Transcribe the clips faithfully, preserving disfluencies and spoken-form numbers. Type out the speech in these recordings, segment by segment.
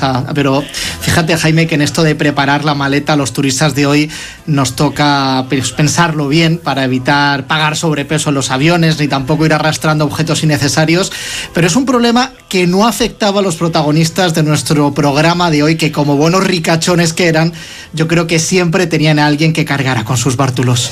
cosa. Pero fíjate, Jaime, que en esto de preparar la maleta a los turistas de hoy nos toca pensarlo bien para evitar pagar sobrepeso en los aviones ni tampoco ir arrastrando objetos innecesarios. Pero es un problema que no afectaba a los protagonistas de nuestro programa de hoy, que como buenos ricachones que eran, yo creo que siempre tenían a alguien que cargara con sus bártulos.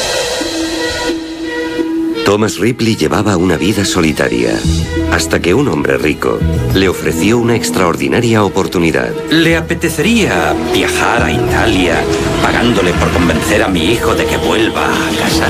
Thomas Ripley llevaba una vida solitaria, hasta que un hombre rico le ofreció una extraordinaria oportunidad. ¿Le apetecería viajar a Italia pagándole por convencer a mi hijo de que vuelva a casa?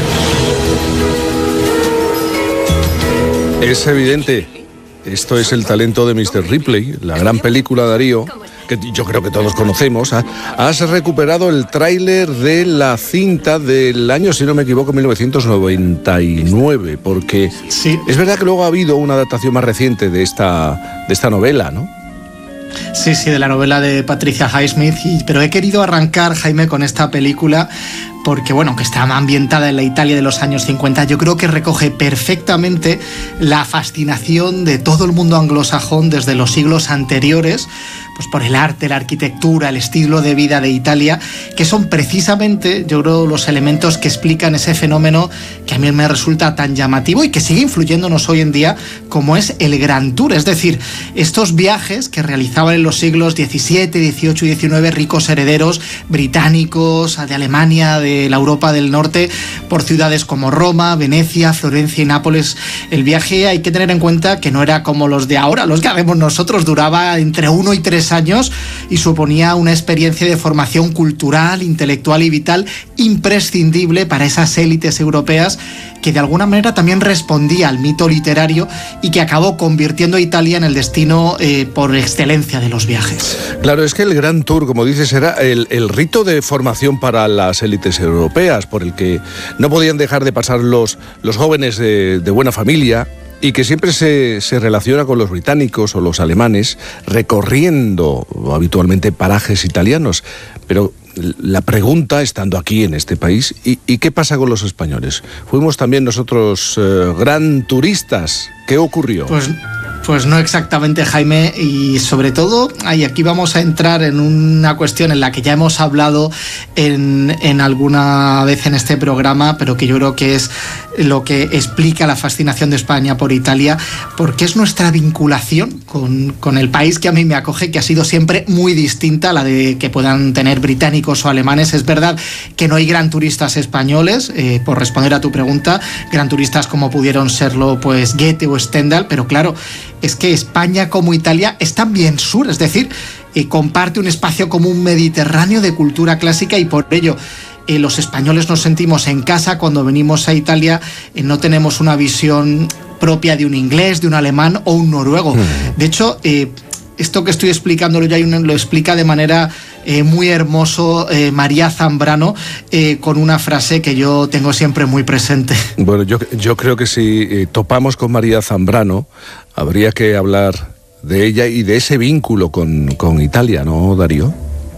Es evidente. Esto es el talento de mister Ripley, la gran película, Darío, que yo creo que todos conocemos. Has recuperado el tráiler de la cinta del año, si no me equivoco, mil novecientos noventa y nueve, porque sí. Es verdad que luego ha habido una adaptación más reciente de esta, de esta novela, ¿no? Sí, sí, de la novela de Patricia Highsmith, y, pero he querido arrancar, Jaime, con esta película porque, bueno, que está ambientada en la Italia de los años cincuenta, yo creo que recoge perfectamente la fascinación de todo el mundo anglosajón desde los siglos anteriores, pues por el arte, la arquitectura, el estilo de vida de Italia, que son precisamente, yo creo, los elementos que explican ese fenómeno que a mí me resulta tan llamativo y que sigue influyéndonos hoy en día, como es el Grand Tour, es decir, estos viajes que realizaban en los siglos diecisiete, dieciocho y diecinueve ricos herederos británicos, de Alemania, de la Europa del Norte, por ciudades como Roma, Venecia, Florencia y Nápoles. El viaje, hay que tener en cuenta que no era como los de ahora, los que hacemos nosotros, duraba entre uno y tres años y suponía una experiencia de formación cultural, intelectual y vital imprescindible para esas élites europeas, que de alguna manera también respondía al mito literario y que acabó convirtiendo a Italia en el destino eh, por excelencia de los viajes. Claro, es que el Grand Tour, como dices, era el, el rito de formación para las élites europeas, por el que no podían dejar de pasar los, los jóvenes de, de buena familia, y que siempre se, se relaciona con los británicos o los alemanes, recorriendo habitualmente parajes italianos. Pero la pregunta, estando aquí en este país, ¿y, y qué pasa con los españoles? ¿Fuimos también nosotros eh, gran turistas? ¿Qué ocurrió? Pues... Pues no exactamente, Jaime, y sobre todo, y aquí vamos a entrar en una cuestión en la que ya hemos hablado en, en alguna vez en este programa, pero que yo creo que es lo que explica la fascinación de España por Italia, porque es nuestra vinculación con, con el país que a mí me acoge, que ha sido siempre muy distinta a la de que puedan tener británicos o alemanes. Es verdad que no hay gran turistas españoles, eh, por responder a tu pregunta, gran turistas como pudieron serlo pues Goethe o Stendhal, pero claro, es que España como Italia es también sur, es decir, eh, comparte un espacio común mediterráneo de cultura clásica, y por ello eh, los españoles nos sentimos en casa cuando venimos a Italia. Eh, no tenemos una visión propia de un inglés, de un alemán o un noruego. De hecho, eh, esto que estoy explicándolo ya lo explica de manera eh, muy hermoso eh, María Zambrano, eh, con una frase que yo tengo siempre muy presente. Bueno, yo, yo creo que si eh, topamos con María Zambrano, habría que hablar de ella y de ese vínculo con, con Italia, ¿no, Darío?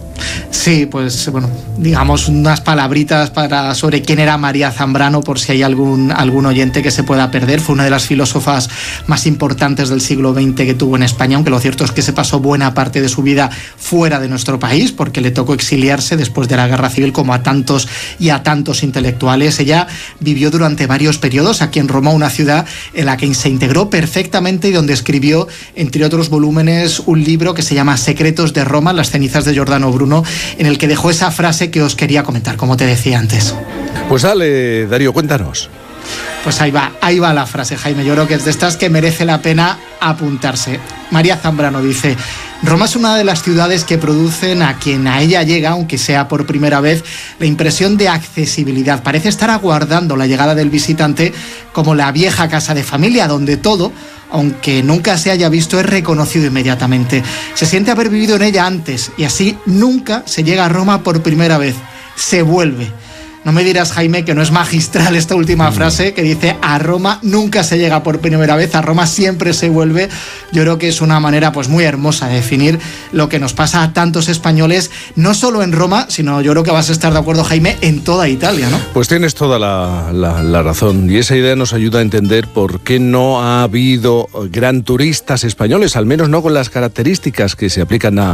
Sí, pues bueno, digamos unas palabritas para, sobre quién era María Zambrano, por si hay algún, algún oyente que se pueda perder. Fue una de las filósofas más importantes del siglo veinte que tuvo en España, aunque lo cierto es que se pasó buena parte de su vida fuera de nuestro país, porque le tocó exiliarse después de la Guerra Civil, como a tantos y a tantos intelectuales. Ella vivió durante varios periodos aquí en Roma, una ciudad en la que se integró perfectamente y donde escribió, entre otros volúmenes, un libro que se llama Secretos de Roma, las cenizas de Giordano Bruno, en el que dejó esa frase que os quería comentar, como te decía antes. Pues dale, Darío, cuéntanos. Pues ahí va, ahí va la frase, Jaime. Yo creo que es de estas que merece la pena apuntarse. María Zambrano dice: Roma es una de las ciudades que producen a quien a ella llega, aunque sea por primera vez, la impresión de accesibilidad. Parece estar aguardando la llegada del visitante como la vieja casa de familia, donde todo, aunque nunca se haya visto, es reconocido inmediatamente. Se siente haber vivido en ella antes, y así nunca se llega a Roma por primera vez. Se vuelve. No me dirás, Jaime, que no es magistral esta última frase que dice: a Roma nunca se llega por primera vez, a Roma siempre se vuelve. Yo creo que es una manera pues muy hermosa de definir lo que nos pasa a tantos españoles, no solo en Roma, sino, yo creo que vas a estar de acuerdo, Jaime, en toda Italia, ¿no? Pues tienes toda la, la, la razón, y esa idea nos ayuda a entender por qué no ha habido gran turistas españoles, al menos no con las características que se aplican a